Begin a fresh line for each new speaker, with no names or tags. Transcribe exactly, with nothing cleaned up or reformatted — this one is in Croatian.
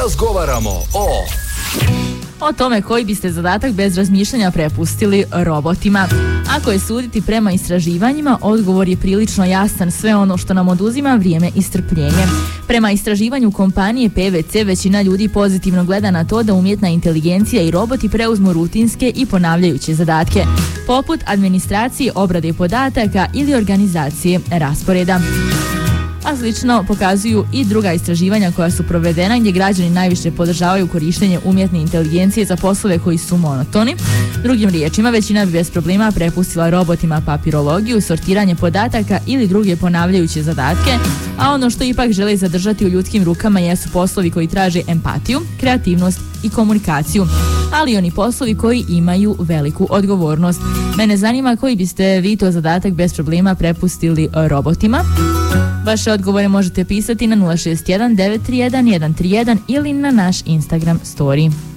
Razgovaramo o...
O tome koji biste zadatak bez razmišljanja prepustili robotima. Ako je suditi prema istraživanjima, odgovor je prilično jasan, sve ono što nam oduzima vrijeme i strpljenje. Prema istraživanju kompanije P V C, većina ljudi pozitivno gleda na to da umjetna inteligencija i roboti preuzmu rutinske i ponavljajuće zadatke, poput administracije, obrade podataka ili organizacije rasporeda. A slično pokazuju i druga istraživanja koja su provedena gdje građani najviše podržavaju korištenje umjetne inteligencije za poslove koji su monotoni. Drugim riječima, većina bi bez problema prepustila robotima papirologiju, sortiranje podataka ili druge ponavljajuće zadatke, a ono što ipak žele zadržati u ljudskim rukama jesu poslovi koji traže empatiju, kreativnost i komunikaciju, ali i oni poslovi koji imaju veliku odgovornost. Mene zanima koji biste vi to zadatak bez problema prepustili robotima. Vaše odgovore možete pisati na nula šest jedan devet tri jedan jedan tri jedan ili na naš Instagram story.